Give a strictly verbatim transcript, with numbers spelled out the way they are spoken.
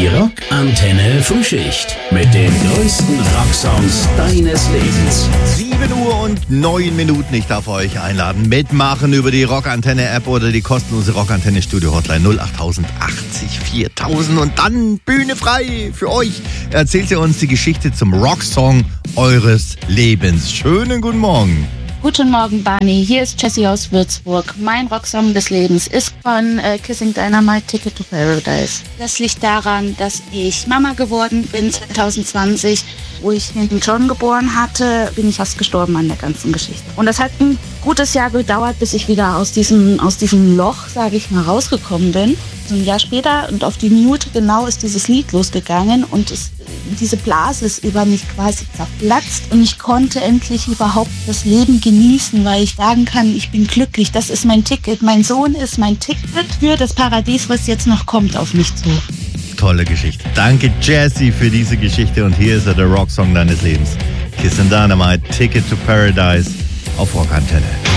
Die Rockantenne Frühschicht mit den größten Rocksongs deines Lebens. sieben Uhr und neun Minuten. Ich darf euch einladen, mitmachen über die Rockantenne-App oder die kostenlose Rockantenne-Studio-Hotline null acht achtzig viertausend und dann Bühne frei für euch. Erzählt ihr uns die Geschichte zum Rocksong eures Lebens. Schönen guten Morgen. Guten Morgen, Barney. Hier ist Jessie aus Würzburg. Mein Rocksong des Lebens ist von äh, Kissing Dynamite, Ticket to Paradise. Das liegt daran, dass ich Mama geworden bin zwanzig zwanzig. Wo ich den John geboren hatte, bin ich fast gestorben an der ganzen Geschichte. Und das hat ein gutes Jahr gedauert, bis ich wieder aus diesem, aus diesem Loch, sage ich mal, rausgekommen bin. So ein Jahr später und auf die Minute genau ist dieses Lied losgegangen und es, diese Blase ist über mich quasi zerplatzt und ich konnte endlich überhaupt das Leben genießen, weil ich sagen kann, ich bin glücklich, das ist mein Ticket. Mein Sohn ist mein Ticket für das Paradies, was jetzt noch kommt auf mich zu. Tolle Geschichte. Danke, Jessie, für diese Geschichte. Und hier ist er, der Rocksong deines Lebens. Kissing Dynamite, Ticket to Paradise auf Rockantenne.